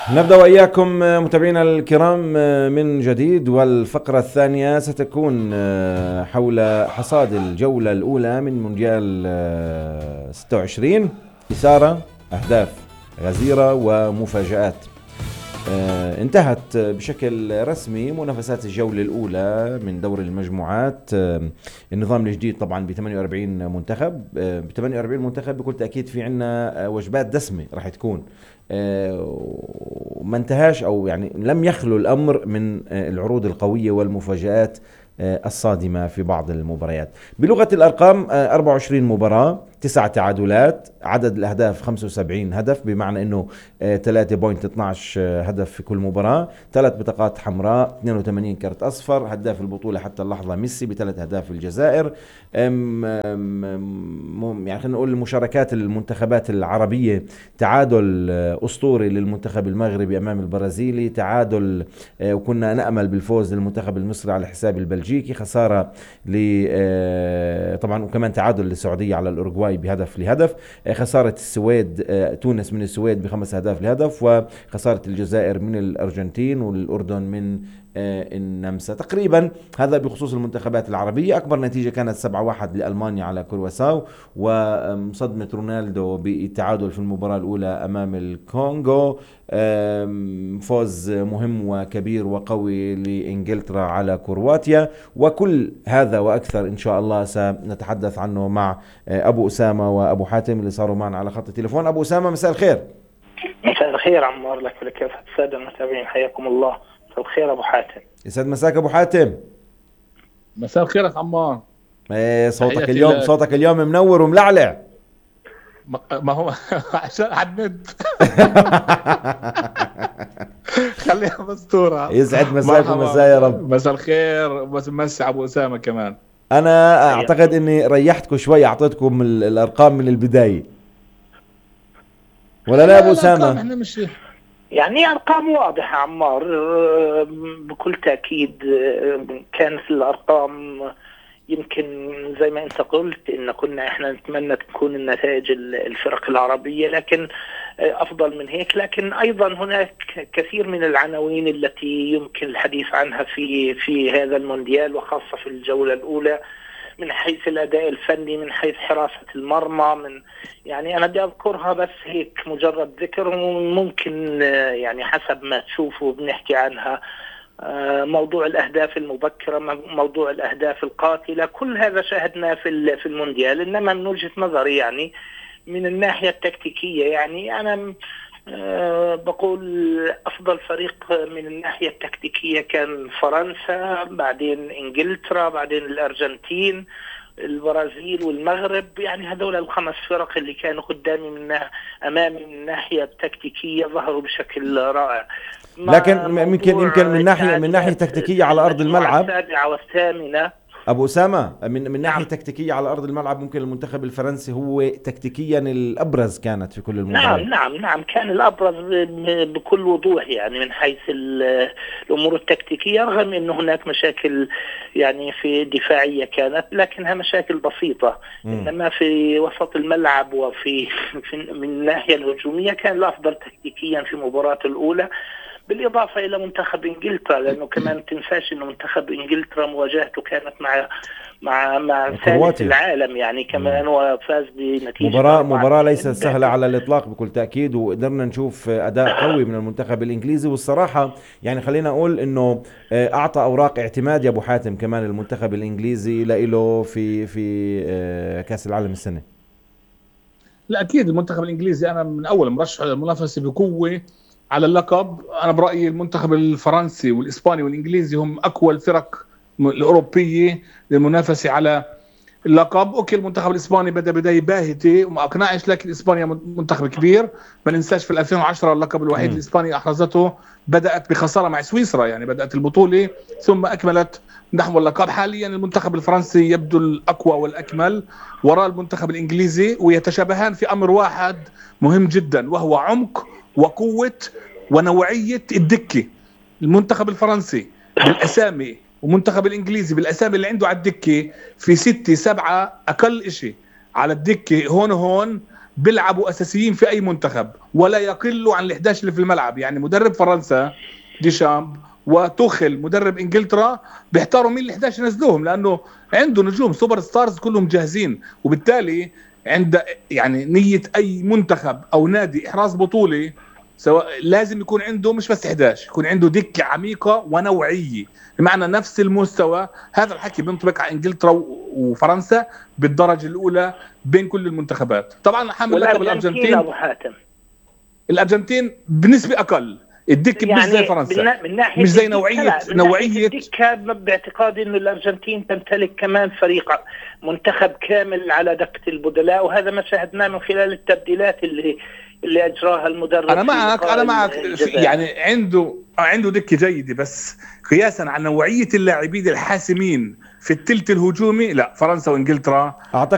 نبدأ وإياكم متابعينا الكرام من جديد، والفقرة الثانية ستكون حول حصاد الجولة الأولى من مونديال 26. إثارة، أهداف غزيرة ومفاجآت. انتهت بشكل رسمي منافسات الجولة الأولى من دور المجموعات. النظام الجديد طبعا ب 48 منتخب، ب 48 منتخب بكل تأكيد في عنا وجبات دسمة راح تكون، وما انتهاش أو يعني لم يخلو الأمر من العروض القوية والمفاجآت الصادمة في بعض المباريات. بلغة الأرقام 24 مباراة، 9 تعادلات، عدد الأهداف 75 هدف، بمعنى أنه 3.12 هدف في كل مباراة، 3 بطاقات حمراء، 82 كرت أصفر. هداف البطولة حتى اللحظة ميسي ب3 أهداف في الجزائر. يعني خلينا نقول المشاركات المنتخبات العربية: تعادل أسطوري للمنتخب المغربي أمام البرازيلي، تعادل وكنا نأمل بالفوز للمنتخب المصري على حساب البلجيكي، خسارة طبعا، وكمان تعادل للسعودية على الأورجواي بهدف لهدف، خسارة السويد تونس من السويد ب5 أهداف لهدف، وخسارة الجزائر من الأرجنتين والأردن من النمسا. تقريبا هذا بخصوص المنتخبات العربية. أكبر نتيجة كانت 7-1 لألمانيا على كرواساو، وصدمة رونالدو بالتعادل في المباراة الأولى أمام الكونغو. فوز مهم وكبير وقوي لإنجلترا على كرواتيا. وكل هذا وأكثر إن شاء الله سنتحدث عنه مع أبو أسامة وأبو حاتم اللي صاروا معنا على خط التليفون. أبو أسامة، مساء الخير. مساء الخير عمار، لك ولكافة السادة المتابعين، حياكم الله. مساء الخير أبو حاتم. يسعد مساك أبو حاتم. مساء الخير عمار. صوتك اليوم منور وملعلع. ما هو عشان عدنت. خليها مستورة. يسعد مساك ومساء يا رب. مساء الخير، بس مساء أبو أسامة كمان. أنا أعتقد أني ريحتكم شوي، أعطيتكم الأرقام من البداية، ولا لا أبو أسامة؟ احنا مش يعني أرقام واضحة عمار، بكل تأكيد كانت الأرقام يمكن زي ما انت قلت ان كنا احنا نتمنى تكون النتائج الفرق العربية، لكن افضل من هيك. لكن ايضا هناك كثير من العناوين التي يمكن الحديث عنها في هذا المونديال، وخاصة في الجولة الاولى، من حيث الاداء الفني، من حيث حراسة المرمى، من يعني انا بدي اذكرها بس هيك مجرد ذكر، وممكن يعني حسب ما تشوفوا بنحكي عنها. موضوع الأهداف المبكرة، موضوع الأهداف القاتلة، كل هذا شاهدناه في المونديال. إنما من وجهة نظري يعني من الناحية التكتيكية، يعني أنا بقول أفضل فريق من الناحية التكتيكية كان فرنسا، بعدين إنجلترا، بعدين الأرجنتين، البرازيل والمغرب. يعني هذول ال5 فرق اللي كانوا قدامي أمامي من الناحية التكتيكية ظهروا بشكل رائع. لكن يمكن من ناحية تكتيكية على أرض الملعب، السابعة والثامنة أبو أسامة، من ناحية تكتيكية على أرض الملعب ممكن المنتخب الفرنسي هو تكتيكيا الأبرز كانت في كل المباريات. نعم كان الأبرز بكل وضوح، يعني من حيث الأمور التكتيكية، رغم أنه هناك مشاكل يعني في دفاعية كانت، لكنها مشاكل بسيطة. إنما في وسط الملعب من الناحية الهجومية كان الأفضل تكتيكيا في مباراة الأولى، بالإضافة إلى منتخب إنجلترا، لأنه كمان تنساش إنه منتخب إنجلترا مواجهته كانت مع ثالث العالم يعني كمان، وفاز بنتيجة مباراة ليست سهلة على الإطلاق بكل تأكيد، وقدرنا نشوف أداء قوي من المنتخب الإنجليزي. والصراحة يعني خلينا أقول إنه أعطى أوراق اعتماد يا أبو حاتم كمان المنتخب الإنجليزي لإله في كأس العالم السنة. لا أكيد المنتخب الإنجليزي أنا من أول مرشح المنافسة بقوة على اللقب. أنا برأيي المنتخب الفرنسي والإسباني والإنجليزي هم أقوى الفرق الأوروبية للمنافسة على اللقب. أوكي المنتخب الإسباني بدأ بداية باهتة وما أقنعش، لكن إسبانيا منتخب كبير. ما ننساش في 2010 اللقب الوحيد الإسباني أحرزته بدأت بخسارة مع سويسرا، يعني بدأت البطولة ثم أكملت نحو اللقب. حاليا المنتخب الفرنسي يبدو الأقوى والأكمل وراء المنتخب الإنجليزي، ويتشابهان في أمر واحد مهم جدا، وهو عمق وقوة ونوعية الدكة. المنتخب الفرنسي بالأسامي ومنتخب الإنجليزي بالأسامي اللي عنده على الدكة في 6-7 أقل إشي على الدكة هون بيلعبوا اساسيين في اي منتخب ولا يقلوا عن ال11 اللي في الملعب. يعني مدرب فرنسا ديشامب وتوخل مدرب انجلترا بيحتاروا مين ال11 ينزلوهم، لانه عنده نجوم سوبر ستارز كلهم جاهزين. وبالتالي عند يعني نية اي منتخب او نادي احراز بطولة سواء لازم يكون عنده مش بس 11، يكون عنده دكة عميقة ونوعية بمعنى نفس المستوى. هذا الحكي بينطبق على انجلترا وفرنسا بالدرجة الاولى بين كل المنتخبات. طبعا حامل لقب الارجنتين ابو حاتم، الارجنتين بنسبة اقل الدكة يعني مش زي فرنسا، مش زي نوعية الدكة. باعتقادي انه الارجنتين تمتلك كمان فريق منتخب كامل على دكة البدلاء، وهذا ما شاهدناه من خلال التبديلات اللي اجراها المدرب. انا معك يعني عنده دكة جيدة، بس قياسا على نوعية اللاعبين الحاسمين في الثلث الهجومي لا، فرنسا وانجلترا